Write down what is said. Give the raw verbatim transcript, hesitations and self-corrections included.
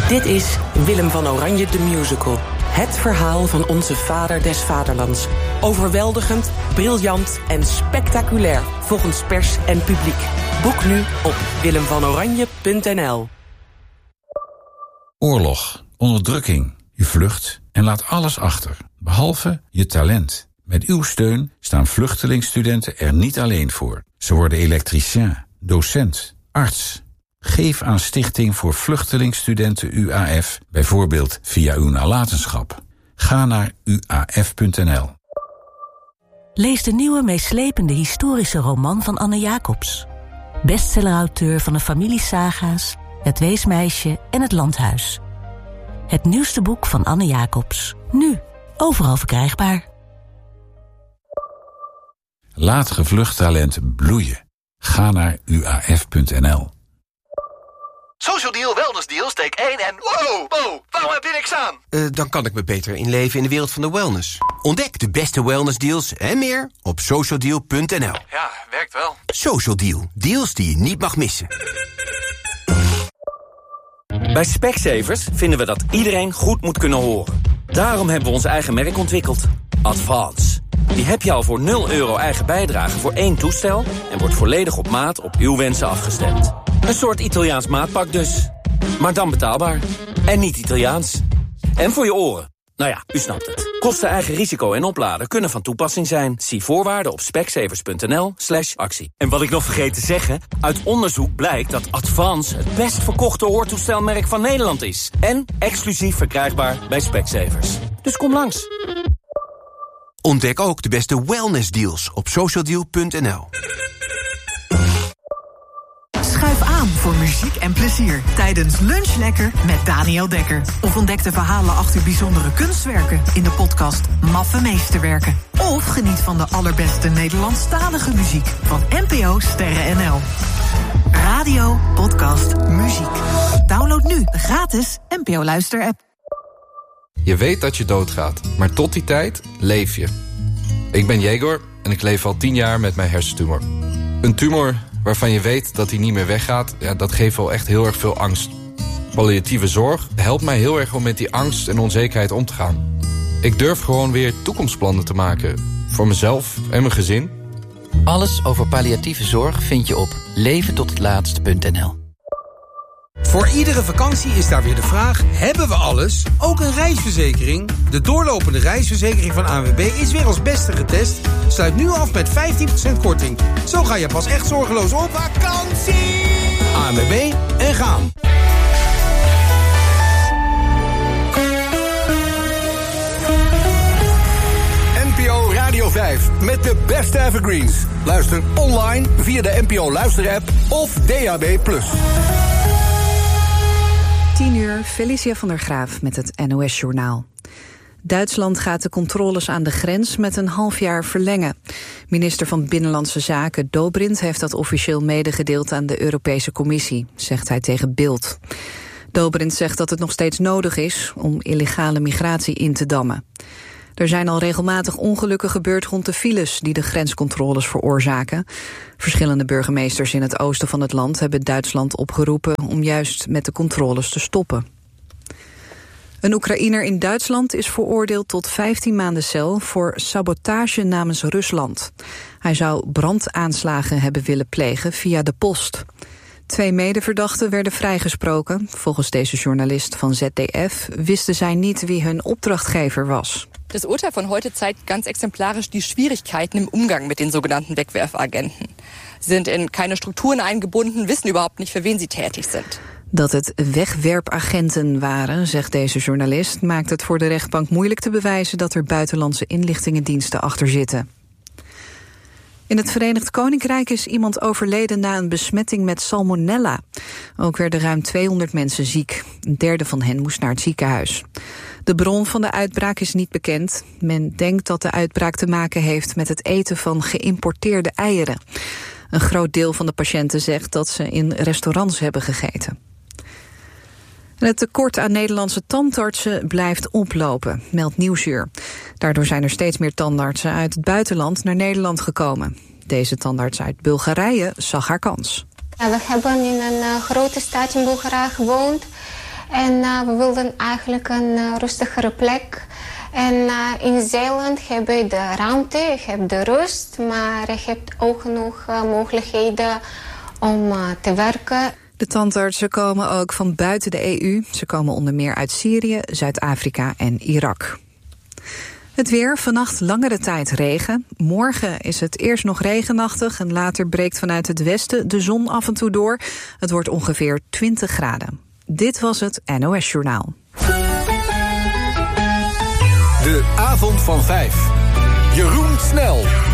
Dit is Willem van Oranje de Musical. Het verhaal van onze vader des vaderlands. Overweldigend, briljant en spectaculair volgens pers en publiek. Boek nu op willem van oranje punt n l. Oorlog, onderdrukking, je vlucht en laat alles achter, behalve je talent. Met uw steun staan vluchtelingstudenten er niet alleen voor. Ze worden elektricien, docent, arts. Geef aan Stichting voor Vluchtelingstudenten U A F, bijvoorbeeld via uw nalatenschap. Ga naar u a f punt n l. Lees de nieuwe meeslepende historische roman van Anne Jacobs. Bestsellerauteur van de familiesaga's, Het Weesmeisje en Het Landhuis. Het nieuwste boek van Anne Jacobs. Nu, overal verkrijgbaar. Laat gevlucht talent bloeien. Ga naar u a f punt n l. Social Deal, Wellness Deal, steek één en... Wow, wow, waarom heb je niks aan? Uh, dan kan ik me beter inleven in de wereld van de wellness. Ontdek de beste wellness deals en meer op social deal punt n l. Ja, werkt wel. Social Deal, deals die je niet mag missen. Bij Specsavers vinden we dat iedereen goed moet kunnen horen. Daarom hebben we ons eigen merk ontwikkeld. Advance. Die heb je al voor nul euro eigen bijdrage voor één toestel... en wordt volledig op maat op uw wensen afgestemd. Een soort Italiaans maatpak dus. Maar dan betaalbaar. En niet Italiaans. En voor je oren. Nou ja, u snapt het. Kosten eigen risico en opladen kunnen van toepassing zijn. Zie voorwaarden op specsavers punt n l slash actie. En wat ik nog vergeet te zeggen... uit onderzoek blijkt dat Advance het best verkochte hoortoestelmerk van Nederland is. En exclusief verkrijgbaar bij Specsavers. Dus kom langs. Ontdek ook de beste wellness deals op social deal punt n l. Schuif aan voor muziek en plezier tijdens Lunch Lekker met Daniel Dekker. Of ontdek de verhalen achter bijzondere kunstwerken in de podcast Maffe Meesterwerken. Of geniet van de allerbeste Nederlandstalige muziek van N P O Sterren N L. Radio, podcast, muziek. Download nu de gratis N P O Luister-app. Je weet dat je doodgaat, maar tot die tijd leef je. Ik ben Jegor en ik leef al tien jaar met mijn hersentumor. Een tumor waarvan je weet dat hij niet meer weggaat, ja, dat geeft wel echt heel erg veel angst. Palliatieve zorg helpt mij heel erg om met die angst en onzekerheid om te gaan. Ik durf gewoon weer toekomstplannen te maken. Voor mezelf en mijn gezin. Alles over palliatieve zorg vind je op leven tot het laatst punt n l. Voor iedere vakantie is daar weer de vraag, hebben we alles? Ook een reisverzekering? De doorlopende reisverzekering van A N W B is weer als beste getest. Sluit nu af met vijftien procent korting. Zo ga je pas echt zorgeloos op vakantie. A N W B en gaan. N P O Radio vijf met de beste evergreens. Luister online via de N P O Luister-app of D A B plus. tien uur, Felicia van der Graaf met het N O S-journaal. Duitsland gaat de controles aan de grens met een half jaar verlengen. Minister van Binnenlandse Zaken Dobrindt heeft dat officieel medegedeeld aan de Europese Commissie, zegt hij tegen Bild. Dobrindt zegt dat het nog steeds nodig is om illegale migratie in te dammen. Er zijn al regelmatig ongelukken gebeurd rond de files die de grenscontroles veroorzaken. Verschillende burgemeesters in het oosten van het land hebben Duitsland opgeroepen om juist met de controles te stoppen. Een Oekraïner in Duitsland is veroordeeld tot vijftien maanden cel voor sabotage namens Rusland. Hij zou brandaanslagen hebben willen plegen via de post. Twee medeverdachten werden vrijgesproken. Volgens deze journalist van Z D F wisten zij niet wie hun opdrachtgever was. Das Urteil von heute zeigt ganz exemplarisch die Schwierigkeiten im Umgang mit den sogenannten Wegwerfagenten. Sie sind in keine Strukturen eingebunden, wissen überhaupt nicht, für wen sie tätig sind. Dat het wegwerpagenten waren, zegt deze journalist, maakt het voor de rechtbank moeilijk te bewijzen dat er buitenlandse inlichtingendiensten achter zitten. In het Verenigd Koninkrijk is iemand overleden na een besmetting met salmonella. Ook werden ruim tweehonderd mensen ziek. Een derde van hen moest naar het ziekenhuis. De bron van de uitbraak is niet bekend. Men denkt dat de uitbraak te maken heeft met het eten van geïmporteerde eieren. Een groot deel van de patiënten zegt dat ze in restaurants hebben gegeten. En het tekort aan Nederlandse tandartsen blijft oplopen, meldt Nieuwsuur. Daardoor zijn er steeds meer tandartsen uit het buitenland naar Nederland gekomen. Deze tandarts uit Bulgarije zag haar kans. Ja, we hebben in een uh, grote stad in Bulgarije gewoond. En uh, we wilden eigenlijk een uh, rustigere plek. En uh, in Zeeland heb je de ruimte, je hebt de rust, maar je hebt ook genoeg uh, mogelijkheden om uh, te werken. De tandartsen komen ook van buiten de E U. Ze komen onder meer uit Syrië, Zuid-Afrika en Irak. Het weer, vannacht langere tijd regen. Morgen is het eerst nog regenachtig en later breekt vanuit het westen de zon af en toe door. Het wordt ongeveer twintig graden. Dit was het N O S Journaal. De avond van vijf. Jeroen Snel.